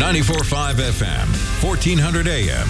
94.5 FM, 1400 AM,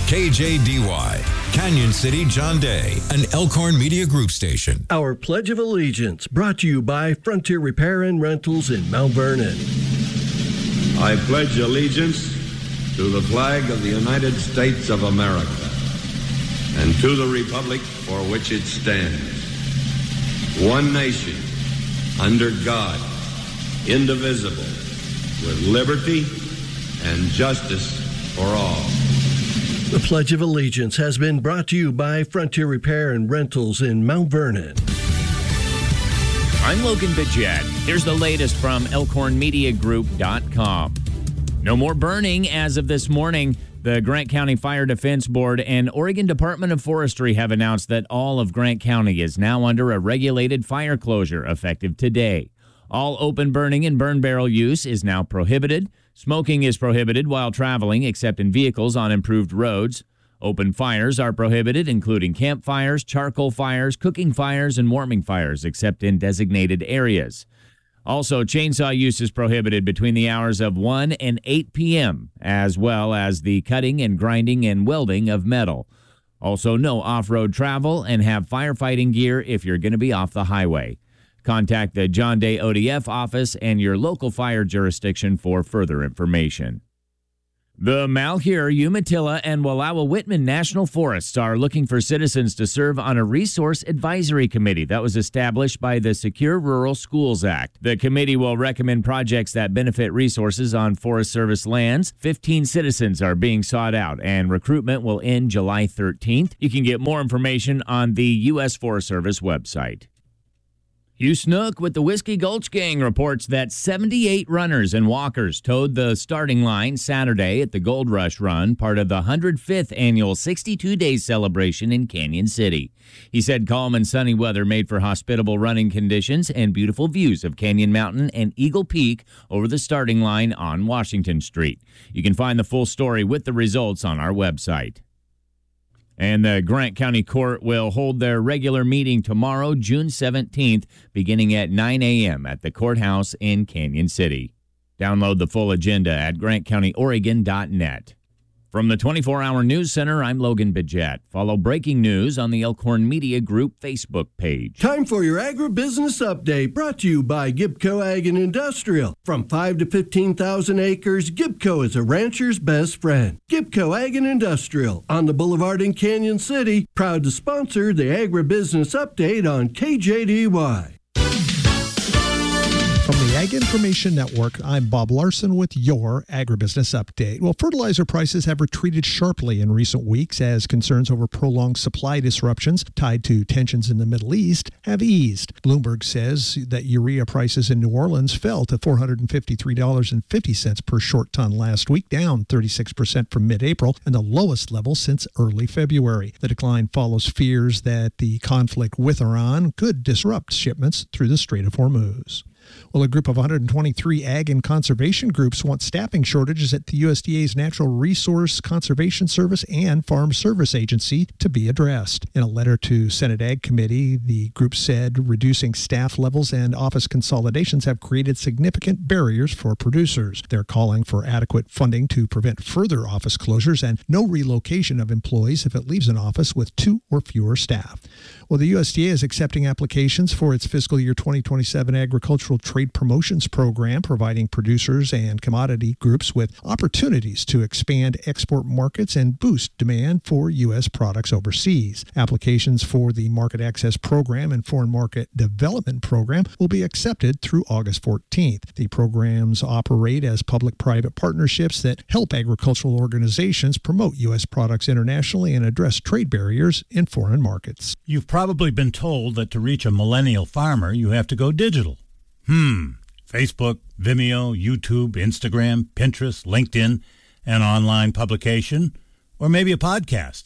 KJDY, Canyon City, John Day, an Elkhorn Media Group station. Our Pledge of Allegiance brought to you by Frontier Repair and Rentals in Mount Vernon. I pledge allegiance to the flag of the United States of America and to the republic for which it stands, one nation, under God, indivisible, with liberty and justice for all. The Pledge of Allegiance has been brought to you by Frontier Repair and Rentals in Mount Vernon. I'm Logan Bidget. Here's the latest from ElkhornMediaGroup.com. No more burning as of this morning. The Grant County Fire Defense Board and Oregon Department of Forestry have announced that all of Grant County is now under a regulated fire closure effective today. All open burning and burn barrel use is now prohibited. Smoking is prohibited while traveling, except in vehicles on improved roads. Open fires are prohibited, including campfires, charcoal fires, cooking fires, and warming fires, except in designated areas. Also, chainsaw use is prohibited between the hours of 1 and 8 p.m., as well as the cutting and grinding and welding of metal. Also, no off-road travel, and have firefighting gear if you're going to be off the highway. Contact the John Day ODF office and your local fire jurisdiction for further information. The Malheur, Umatilla, and Wallowa-Whitman National Forests are looking for citizens to serve on a resource advisory committee that was established by the Secure Rural Schools Act. The committee will recommend projects that benefit resources on Forest Service lands. 15 citizens are being sought out, and recruitment will end July 13th. You can get more information on the U.S. Forest Service website. Hugh Snook with the Whiskey Gulch Gang reports that 78 runners and walkers towed the starting line Saturday at the Gold Rush Run, part of the 105th annual 62-day celebration in Canyon City. He said calm and sunny weather made for hospitable running conditions and beautiful views of Canyon Mountain and Eagle Peak over the starting line on Washington Street. You can find the full story with the results on our website. And the Grant County Court will hold their regular meeting tomorrow, June 17th, beginning at 9 a.m. at the courthouse in Canyon City. Download the full agenda at GrantCountyOregon.net. From the 24-Hour News Center, I'm Logan Bidget. Follow breaking news on the Elkhorn Media Group Facebook page. Time for your agribusiness update, brought to you by Gibco Ag and Industrial. From 5 to 15,000 acres, Gibco is a rancher's best friend. Gibco Ag and Industrial on the Boulevard in Canyon City, proud to sponsor the agribusiness update on KJDY. From the Ag Information Network, I'm Bob Larson with your Agribusiness Update. Well, fertilizer prices have retreated sharply in recent weeks as concerns over prolonged supply disruptions tied to tensions in the Middle East have eased. Bloomberg says that urea prices in New Orleans fell to $453.50 per short ton last week, down 36% from mid-April and the lowest level since early February. The decline follows fears that the conflict with Iran could disrupt shipments through the Strait of Hormuz. Well, a group of 123 ag and conservation groups want staffing shortages at the USDA's Natural Resource Conservation Service and Farm Service Agency to be addressed. In a letter to Senate Ag Committee, the group said reducing staff levels and office consolidations have created significant barriers for producers. They're calling for adequate funding to prevent further office closures and no relocation of employees if it leaves an office with 2 or fewer staff. Well, the USDA is accepting applications for its fiscal year 2027 agricultural trade promotions program, providing producers and commodity groups with opportunities to expand export markets and boost demand for U.S. products overseas. Applications for the Market Access Program and Foreign Market Development Program will be accepted through August 14th. The programs operate as public-private partnerships that help agricultural organizations promote U.S. products internationally and address trade barriers in foreign markets. You've probably been told that to reach a millennial farmer, you have to go digital. Facebook, Vimeo, YouTube, Instagram, Pinterest, LinkedIn, an online publication, or maybe a podcast.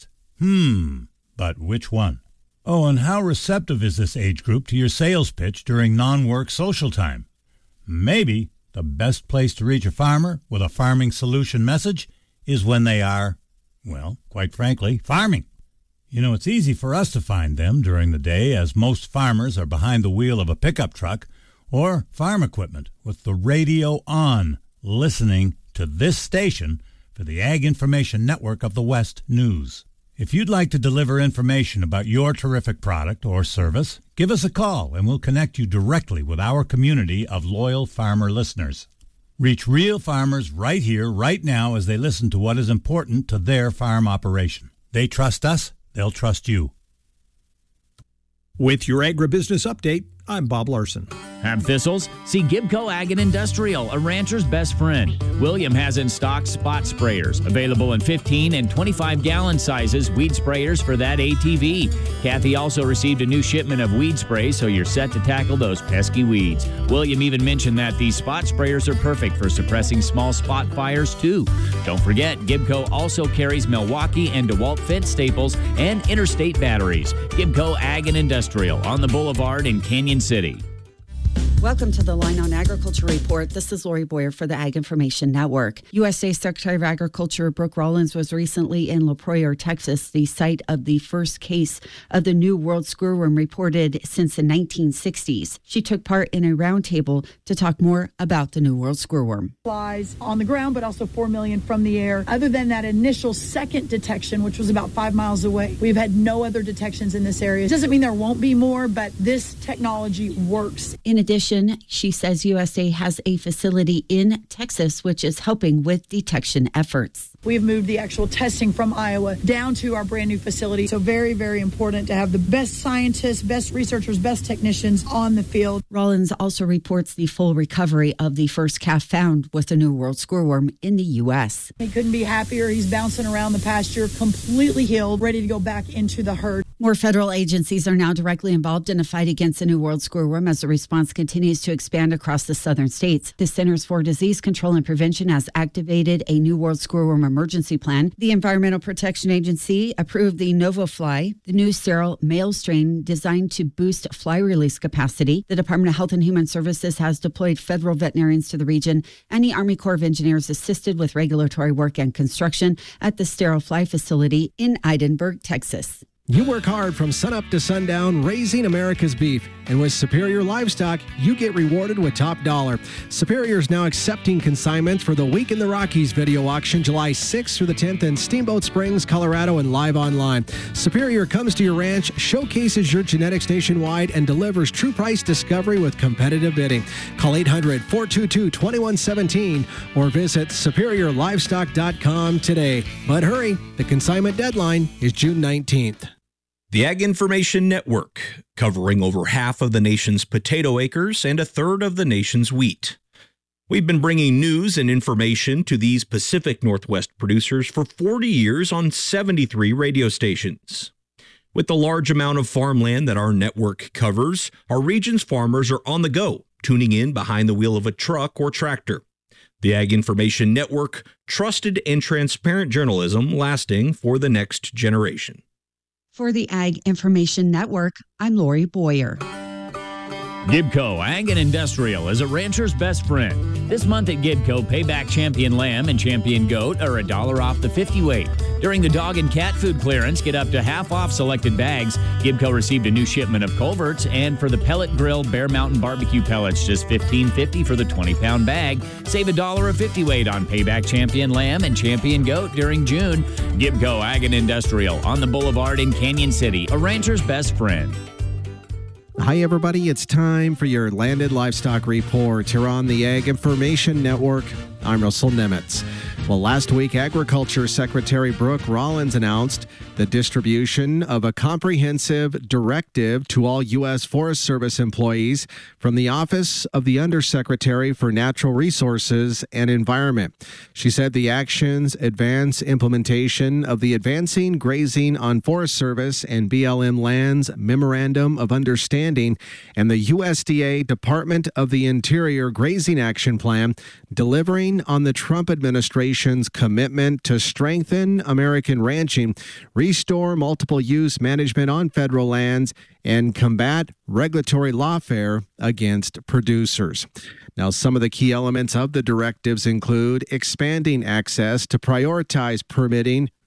But which one? Oh, and how receptive is this age group to your sales pitch during non-work social time? Maybe the best place to reach a farmer with a farming solution message is when they are, well, quite frankly, farming. You know, it's easy for us to find them during the day as most farmers are behind the wheel of a pickup truck or farm equipment with the radio on, listening to this station for the Ag Information Network of the West News. If you'd like to deliver information about your terrific product or service, give us a call and we'll connect you directly with our community of loyal farmer listeners. Reach real farmers right here, right now, as they listen to what is important to their farm operation. They trust us, they'll trust you. With your agribusiness update, I'm Bob Larson. Have thistles? See Gibco Ag and Industrial, a rancher's best friend. William has in stock spot sprayers, available in 15 and 25-gallon sizes, weed sprayers for that ATV. Kathy also received a new shipment of weed spray, so you're set to tackle those pesky weeds. William even mentioned that these spot sprayers are perfect for suppressing small spot fires, too. Don't forget, Gibco also carries Milwaukee and DeWalt fence staples and interstate batteries. Gibco Ag and Industrial on the Boulevard in Canyon City. Welcome to the Line on Agriculture Report. This is Lori Boyer for the Ag Information Network. USA Secretary of Agriculture Brooke Rollins was recently in La Pryor, Texas, the site of the first case of the New World Screwworm reported since the 1960s. She took part in a roundtable to talk more about the New World Screwworm. Flies on the ground, but also 4 million from the air. Other than that initial second detection, which was about 5 miles away, we've had no other detections in this area. It doesn't mean there won't be more, but this technology works. In addition, she says USA has a facility in Texas which is helping with detection efforts. We've moved the actual testing from Iowa down to our brand new facility. So very, very important to have the best scientists, best researchers, best technicians on the field. Rollins also reports the full recovery of the first calf found with the New World Screwworm in the U.S. He couldn't be happier. He's bouncing around the pasture, completely healed, ready to go back into the herd. More federal agencies are now directly involved in a fight against the New World Screwworm as the response continues to expand across the southern states. The Centers for Disease Control and Prevention has activated a New World Screwworm emergency plan. The Environmental Protection Agency approved the NovoFly, the new sterile male strain designed to boost fly release capacity. The Department of Health and Human Services has deployed federal veterinarians to the region, and the Army Corps of Engineers assisted with regulatory work and construction at the sterile fly facility in Eidenberg, Texas. You work hard from sunup to sundown raising America's beef. And with Superior Livestock, you get rewarded with top dollar. Superior is now accepting consignments for the Week in the Rockies video auction July 6th through the 10th in Steamboat Springs, Colorado, and live online. Superior comes to your ranch, showcases your genetics nationwide, and delivers true price discovery with competitive bidding. Call 800-422-2117 or visit superiorlivestock.com today. But hurry, the consignment deadline is June 19th. The Ag Information Network, covering over half of the nation's potato acres and a third of the nation's wheat. We've been bringing news and information to these Pacific Northwest producers for 40 years on 73 radio stations. With the large amount of farmland that our network covers, our region's farmers are on the go, tuning in behind the wheel of a truck or tractor. The Ag Information Network, trusted and transparent journalism lasting for the next generation. For the Ag Information Network, I'm Lori Boyer. Gibco Ag and Industrial is a rancher's best friend. This month at Gibco, Payback Champion Lamb and Champion Goat are $1 off the 50 weight. During the dog and cat food clearance, get up to half off selected bags. Gibco received a new shipment of culverts, and for the pellet grill Bear Mountain barbecue pellets, just $15.50 for the 20-pound bag. Save $1 a 50 weight on Payback Champion Lamb and Champion Goat during June. Gibco Ag and Industrial on the Boulevard in Canyon City, a rancher's best friend. Hi, everybody. It's time for your Landed Livestock Report here on the Ag Information Network. I'm Russell Nemitz. Well, last week, Agriculture Secretary Brooke Rollins announced the distribution of a comprehensive directive to all U.S. Forest Service employees from the Office of the Undersecretary for Natural Resources and Environment. She said the actions advance implementation of the Advancing Grazing on Forest Service and BLM Lands Memorandum of Understanding and the USDA Department of the Interior Grazing Action Plan, delivering on the Trump administration's commitment to strengthen American ranching, restore multiple use management on federal lands, and combat regulatory lawfare against producers. Now, some of the key elements of the directives include expanding access to prioritize permitting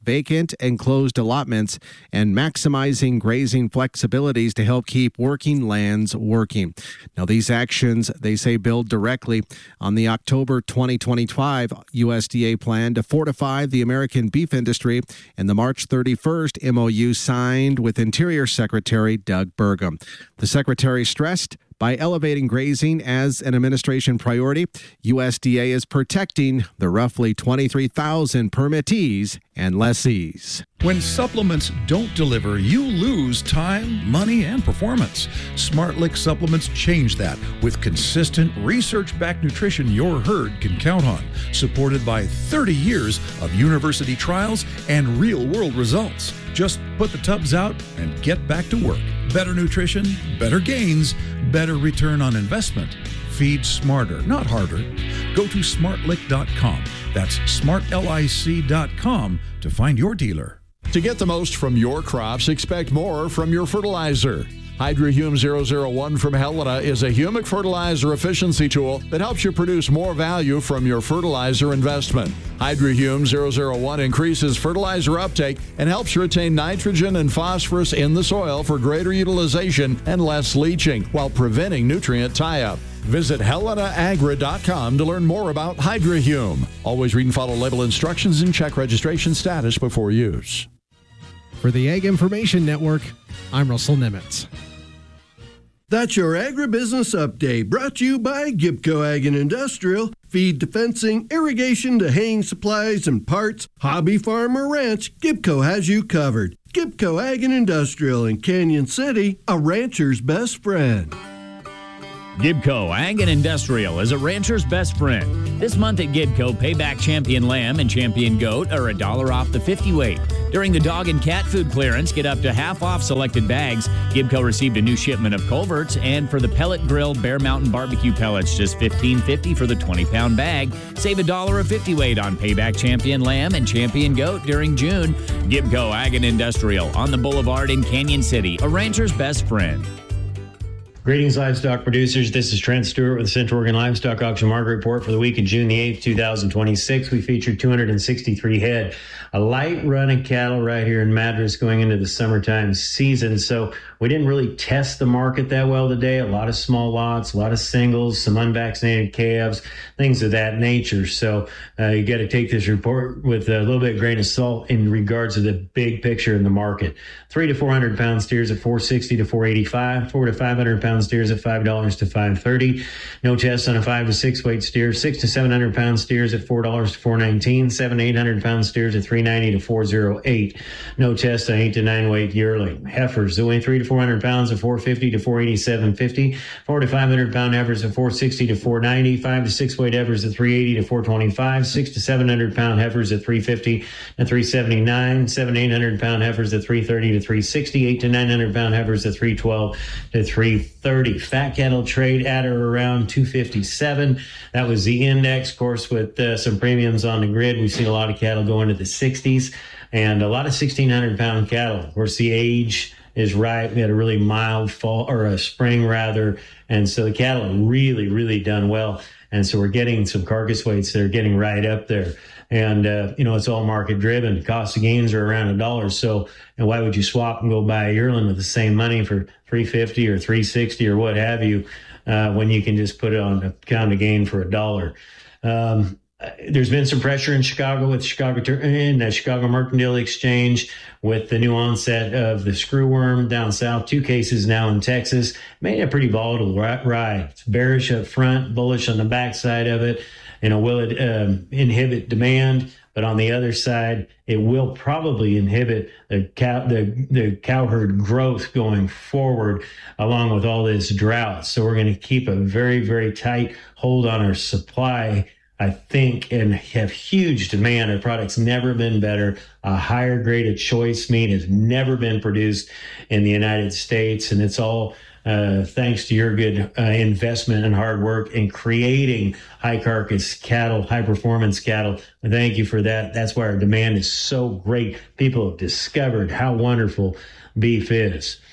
vacant and closed allotments, and maximizing grazing flexibilities to help keep working lands working. Now, these actions, they say, build directly on the October 2025 USDA plan to fortify the American beef industry and the March 31st MOU signed with Interior Secretary Doug Burgum. The secretary stressed, by elevating grazing as an administration priority, USDA is protecting the roughly 23,000 permittees and lessees. When supplements don't deliver, you lose time, money, and performance. SmartLick supplements change that with consistent, research-backed nutrition your herd can count on, supported by 30 years of university trials and real-world results. Just put the tubs out and get back to work. Better nutrition, better gains, better return on investment. Feed smarter, not harder. Go to smartlick.com. That's smartlic.com to find your dealer. To get the most from your crops, expect more from your fertilizer. HydroHume 001 from Helena is a humic fertilizer efficiency tool that helps you produce more value from your fertilizer investment. HydroHume 001 increases fertilizer uptake and helps retain nitrogen and phosphorus in the soil for greater utilization and less leaching while preventing nutrient tie-up. Visit HelenaAgra.com to learn more about HydroHume. Always read and follow label instructions and check registration status before use. For the Ag Information Network, I'm Russell Nemitz. That's your agribusiness update, brought to you by Gibco Ag and Industrial. Feed to fencing, irrigation to haying supplies and parts, hobby, farm, or ranch, Gibco has you covered. Gibco Ag and Industrial in Canyon City, a rancher's best friend. Gibco Ag and Industrial is a rancher's best friend. This month at Gibco, Payback Champion Lamb and Champion Goat are $1 off the 50 weight. During the dog and cat food clearance, get up to half off selected bags. Gibco received a new shipment of culverts, and for the pellet grill Bear Mountain barbecue pellets, just $15.50 for the 20-pound bag. Save $1 a 50 weight on Payback Champion Lamb and Champion Goat during June. Gibco Ag and Industrial on the Boulevard in Canyon City, a rancher's best friend. Greetings, livestock producers. This is Trent Stewart with the Central Oregon Livestock Auction Market Report for the week of June the 8th, 2026. We featured 263 head. A light run of cattle right here in Madras going into the summertime season. So we didn't really test the market that well today. A lot of small lots, a lot of singles, some unvaccinated calves, things of that nature. So you got to take this report with a little bit of grain of salt in regards to the big picture in the market. 300 to 400 pound steers at $460 to $485, 400 to 500 pound steers at $5 to $530. No test on a 5 to 6 weight steer. 600 to 700 pound steers at $4 to $419. 700 to 800 pound steers at $390 to $408. No test on 8 to 9 weight yearling. Heifers that weigh 300 to 400 pounds at $450 to $487.50. 400 to 500 pound heifers at $460 to $490. 5 to 6 weight heifers at $380 to $425. 6 to 700 pound heifers at $350 to $379. 7 to 800 pound heifers at $330 to $360. 8 to 900 pound heifers at $312 to $330. Fat cattle trade at or around $257. That was the index, of course, with some premiums on the grid. We've seen a lot of cattle go into the 60s and a lot of 1,600 pound cattle. Of course, the age is right. We had a really mild fall, or a spring rather, and so the cattle have really, really done well. And so we're getting some carcass weights that are getting right up there. And, it's all market driven. The cost of gains are around $1. So, and why would you swap and go buy a yearling with the same money for $350 or $360 or what have you, when you can just put it on a count of gain for $1? There's been some pressure in Chicago with the Chicago Mercantile Exchange with the new onset of the screwworm down south. 2 cases now in Texas. Made a pretty volatile ride. It's bearish up front, bullish on the backside of it. Will it inhibit demand? But on the other side, it will probably inhibit the cow herd growth going forward, along with all this drought. So we're going to keep a very, very tight hold on our supply, I think, and have huge demand. Our product's never been better. A higher grade of choice meat has never been produced in the United States, and it's all thanks to your good investment and hard work in creating high carcass cattle, high performance cattle. Thank you for that. That's why our demand is so great. People have discovered how wonderful beef is.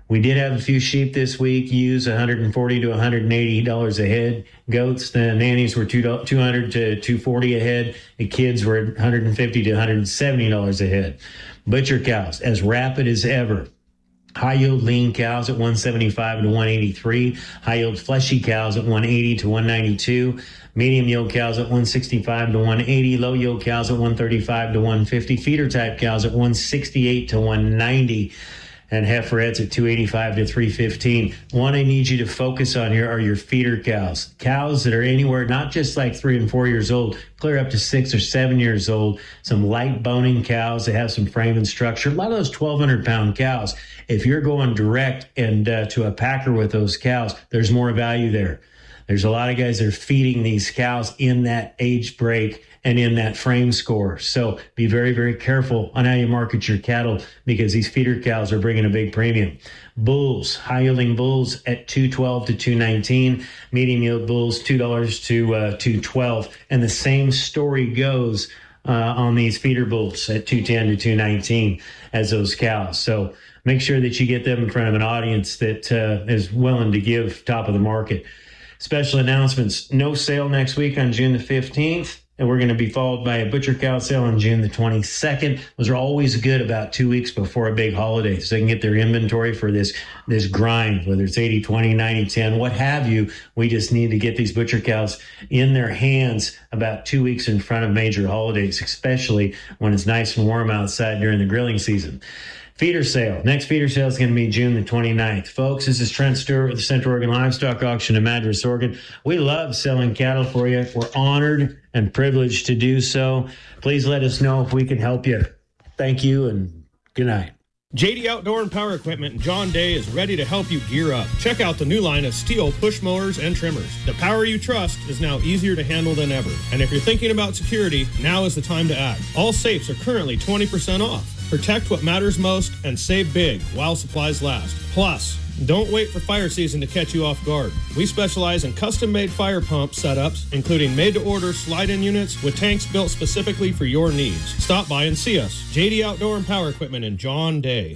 We did have a few sheep this week, ewes $140 to $180 a head. Goats, the nannies were $200 to $240 a head. The kids were $150 to $170 a head. Butcher cows, as rapid as ever. High yield lean cows at 175 to 183. High yield fleshy cows at 180 to 192. Medium yield cows at 165 to 180. Low yield cows at 135 to 150. Feeder type cows at 168 to 190. And heiferettes at 285 to 315. One I need you to focus on here are your feeder cows. Cows that are anywhere, not just like 3 and 4 years old, clear up to 6 or 7 years old. Some light boning cows that have some frame and structure. A lot of those 1,200-pound cows, if you're going direct and to a packer with those cows, there's more value there. There's a lot of guys that are feeding these cows in that age break and in that frame score. So be very, very careful on how you market your cattle because these feeder cows are bringing a big premium. Bulls, high-yielding bulls at $212 to $219. Medium yield bulls, $2 to $212. And the same story goes on these feeder bulls at $210 to $219 as those cows. So make sure that you get them in front of an audience that is willing to give top of the market. Special announcements. No sale next week on June the 15th. And we're going to be followed by a butcher cow sale on June the 22nd. Those are always good about 2 weeks before a big holiday so they can get their inventory for this grind, whether it's 80, 20, 90, 10, what have you. We just need to get these butcher cows in their hands about 2 weeks in front of major holidays, especially when it's nice and warm outside during the grilling season. Feeder sale. Next feeder sale is going to be June the 29th. Folks, this is Trent Stewart with the Central Oregon Livestock Auction in Madras, Oregon. We love selling cattle for you. We're honored and privileged to do so. Please let us know if we can help you. Thank you and good night. JD Outdoor and Power Equipment and John Day is ready to help you gear up. Check out the new line of steel push mowers and trimmers. The power you trust is now easier to handle than ever. And if you're thinking about security, now is the time to act. All safes are currently 20% off. Protect what matters most and save big while supplies last. Plus, don't wait for fire season to catch you off guard. We specialize in custom-made fire pump setups, including made-to-order slide-in units with tanks built specifically for your needs. Stop by and see us. JD Outdoor and Power Equipment in John Day.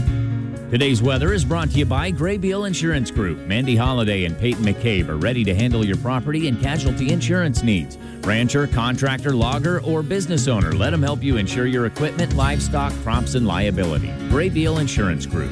Today's weather is brought to you by Graybeal Insurance Group. Mandy Holiday and Peyton McCabe are ready to handle your property and casualty insurance needs. Rancher, contractor, logger, or business owner, let them help you insure your equipment, livestock, crops, and liability. Graybeal Insurance Group,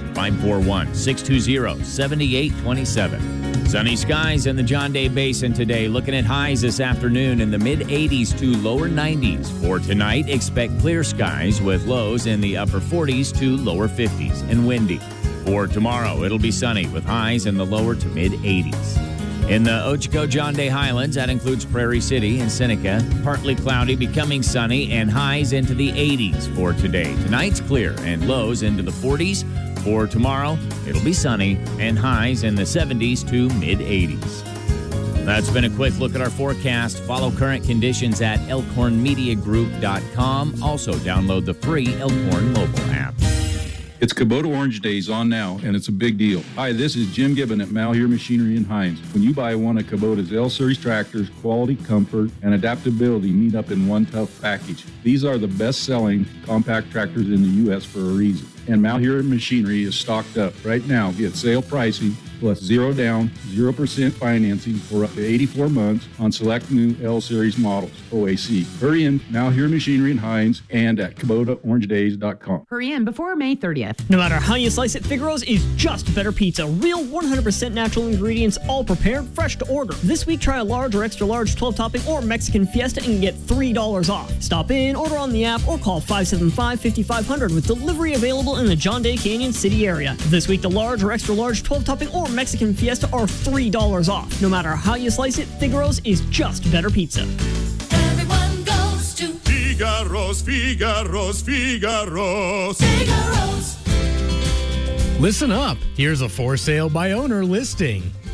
541-620-7827. Sunny skies in the John Day Basin today. Looking at highs this afternoon in the mid-80s to lower 90s. For tonight, expect clear skies with lows in the upper 40s to lower 50s and windy. For tomorrow, it'll be sunny with highs in the lower to mid-80s. In the Ochoco John Day Highlands, that includes Prairie City and Seneca, partly cloudy, becoming sunny, and highs into the 80s for today. Tonight's clear and lows into the 40s. For tomorrow, it'll be sunny and highs in the 70s to mid-80s. That's been a quick look at our forecast. Follow current conditions at elkhornmediagroup.com. Also, download the free Elkhorn mobile app. It's Kubota Orange Days on now, and it's a big deal. Hi, this is Jim Gibbon at Malheur Machinery in Hines. When you buy one of Kubota's L-Series tractors, quality, comfort, and adaptability meet up in one tough package. These are the best-selling compact tractors in the U.S. for a reason. And Malheur Machinery is stocked up. Right now, get sale pricing plus 0 down, 0% financing for up to 84 months on select new L-Series models, OAC. Hurry in, Malheur Machinery in Hines, and at KubotaOrangeDays.com. Hurry in before May 30th. No matter how you slice it, Figaro's is just better pizza. Real 100% natural ingredients, all prepared, fresh to order. This week, try a large or extra large 12-topping or Mexican Fiesta and get $3 off. Stop in, order on the app, or call 575-5500 with delivery available in the John Day Canyon City area. This week, the large or extra large 12-topping or Mexican Fiesta are $3 off. No matter how you slice it, Figaro's is just better pizza. Everyone goes to Figaro's, Figaro's, Figaro's. Figaro's. Listen up. Here's a for sale by owner listing.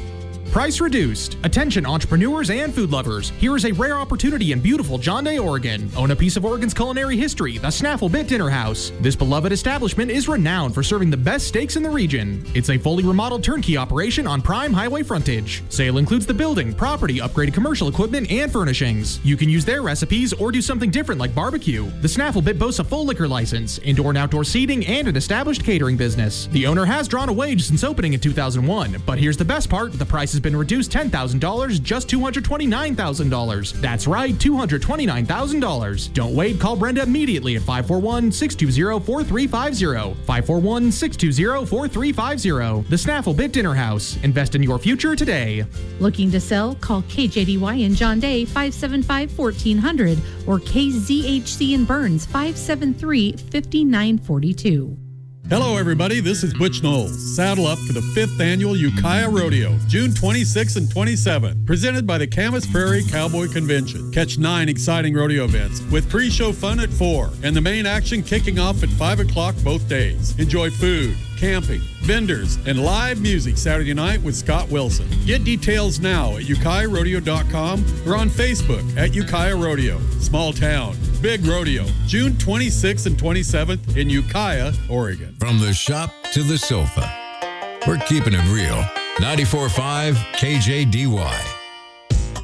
Price reduced. Attention entrepreneurs and food lovers. Here is a rare opportunity in beautiful John Day, Oregon. Own a piece of Oregon's culinary history, the Snaffle Bit Dinner House. This beloved establishment is renowned for serving the best steaks in the region. It's a fully remodeled turnkey operation on prime highway frontage. Sale includes the building, property, upgraded commercial equipment, and furnishings. You can use their recipes or do something different like barbecue. The Snaffle Bit boasts a full liquor license, indoor and outdoor seating, and an established catering business. The owner has drawn a wage since opening in 2001, but here's the best part, the price has been reduced $10,000, just $229,000. That's right, $229,000. Don't wait, call Brenda immediately at 541-620-4350. 541-620-4350. The Snaffle Bit Dinner House. Invest in your future today. Looking to sell? Call KJDY in John Day 575-1400 or KZHC in Burns 573-5942. Hello, everybody. This is Butch Knowles. Saddle up for the 5th annual Ukiah Rodeo, June 26th and 27th, presented by the Camas Prairie Cowboy Convention. Catch 9 exciting rodeo events with pre-show fun at 4 and the main action kicking off at 5 o'clock both days. Enjoy food, camping, vendors, and live music Saturday night with Scott Wilson. Get details now at ukiahrodeo.com or on Facebook at Ukiah Rodeo. Small town, big rodeo, June 26th and 27th in Ukiah, Oregon. From the shop to the sofa, we're keeping it real. 94.5 KJDY.